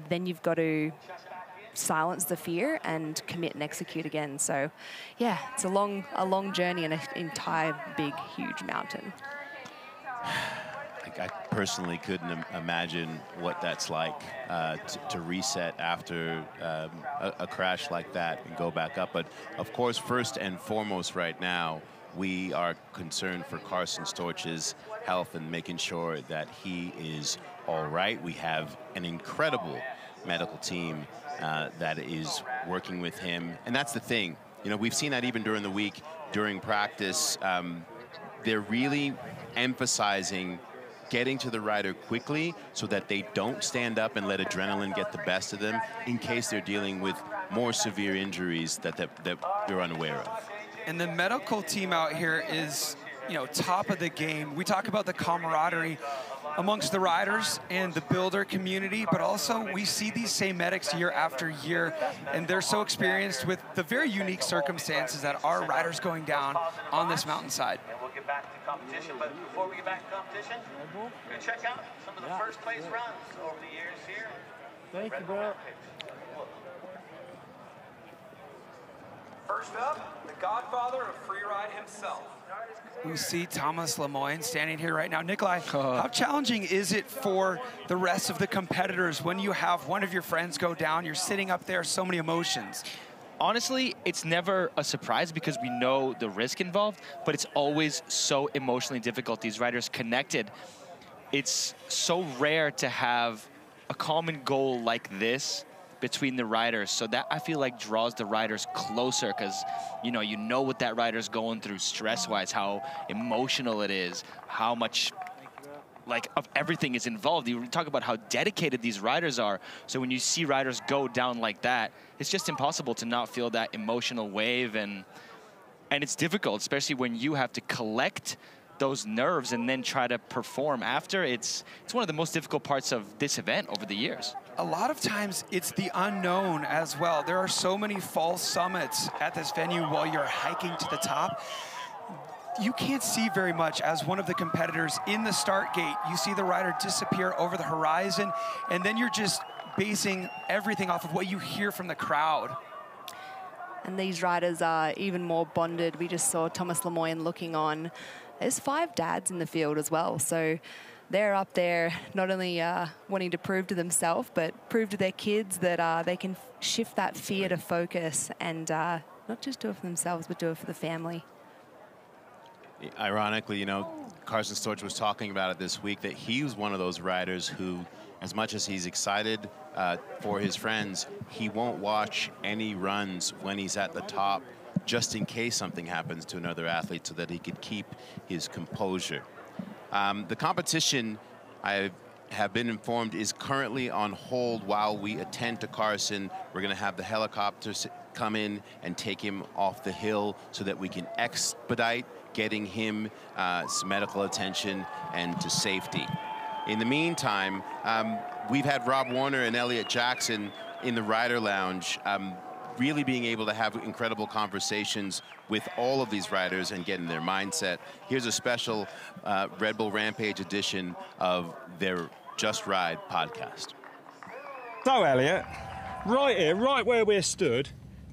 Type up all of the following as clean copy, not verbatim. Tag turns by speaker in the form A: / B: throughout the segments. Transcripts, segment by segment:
A: then you've got to silence the fear and commit and execute again. So, yeah, it's a long journey and an entire big, huge mountain.
B: I personally couldn't imagine what that's like to reset after a crash like that and go back up. But of course, first and foremost right now, we are concerned for Carson Storch's health and making sure that he is all right. We have an incredible medical team that is working with him. And that's the thing. You know, we've seen that even during the week, during practice. They're really emphasizing getting to the rider quickly so that they don't stand up and let adrenaline get the best of them in case they're dealing with more severe injuries that they're unaware of.
C: And the medical team out here is, you know, top of the game. We talk about the camaraderie amongst the riders and the builder community, but also we see these same medics year after year, and they're so experienced with the very unique circumstances that are riders going down on this mountainside.
D: And we'll get back to competition, but before we get back to competition, we're going to check out some of the first place runs over the years here.
E: Thank you, bro.
F: First up, the godfather of freeride himself.
C: We see Thomas Lemoine standing here right now. Nikolai, how challenging is it for the rest of the competitors when you have one of your friends go down, you're sitting up there, so many emotions?
G: Honestly, it's never a surprise because we know the risk involved, but it's always so emotionally difficult. These riders connected. It's so rare to have a common goal like this between the riders, so that I feel like draws the riders closer because you know what that rider's going through stress-wise, how emotional it is, how much of everything is involved. You talk about how dedicated these riders are. So when you see riders go down like that, it's just impossible to not feel that emotional wave, and it's difficult, especially when you have to collect those nerves and then try to perform after. It's one of the most difficult parts of this event over the years.
C: A lot of times it's the unknown as well. There are so many false summits at this venue while you're hiking to the top. You can't see very much as one of the competitors in the start gate. You see the rider disappear over the horizon, and then you're just basing everything off of what you hear from the crowd.
A: And these riders are even more bonded. We just saw Thomas Lemoine looking on. There's 5 dads in the field as well, so they're up there not only wanting to prove to themselves, but prove to their kids that they can shift that fear to focus and not just do it for themselves, but do it for the family.
B: Ironically, you know, Carson Storch was talking about it this week, that he was one of those riders who, as much as he's excited for his friends, he won't watch any runs when he's at the top, just in case something happens to another athlete, so that he could keep his composure. The competition, I have been informed, is currently on hold while we attend to Carson. We're going to have the helicopters come in and take him off the hill so that we can expedite getting him some medical attention and to safety. In the meantime, we've had Rob Warner and Elliot Jackson in the rider lounge, really being able to have incredible conversations with all of these riders and getting their mindset. Here's a special Red Bull Rampage edition of their Just Ride podcast.
E: So, Elliot, right here, right where we're stood,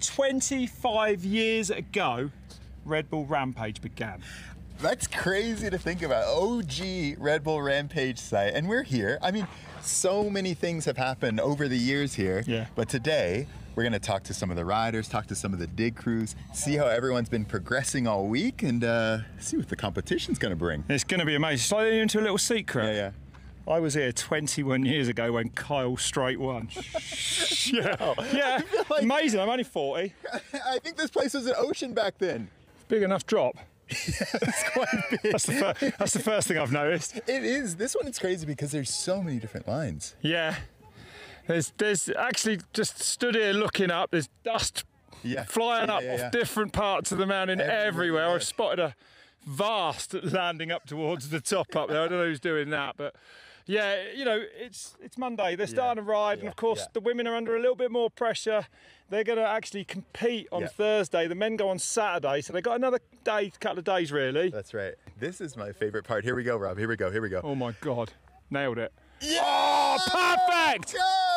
E: 25 years ago, Red Bull Rampage began.
H: That's crazy to think about. OG Red Bull Rampage site, and we're here. I mean, so many things have happened over the years here,
E: yeah.
H: But today, we're going to talk to some of the riders, talk to some of the dig crews, see how everyone's been progressing all week, and see what the competition's going to bring.
E: It's going to be amazing. Shall I let you into a little secret?
H: Yeah, yeah.
E: I was here 21 years ago when Kyle Straight won. Yeah,
H: Wow.
E: yeah.
H: Like,
E: amazing. I'm only 40.
H: I think this place was an ocean back then.
E: Big enough drop.
H: Yeah, it's quite big.
E: That's the first thing I've noticed.
H: It is. This one is crazy because there's so many different lines.
E: Yeah. There's actually just stood here looking up. There's dust flying up off different parts of the mountain everywhere.
H: Yeah.
E: I've spotted a vast landing up towards the top up there. I don't know who's doing that, but yeah, you know, it's Monday. They're starting to ride, and of course the women are under a little bit more pressure. They're going to actually compete on Thursday. The men go on Saturday, so they've got another couple of days really.
H: That's right. This is my favorite part. Here we go, Rob. Here we go.
E: Oh my God, nailed it.
H: Yeah!
E: Oh, perfect!
H: Go!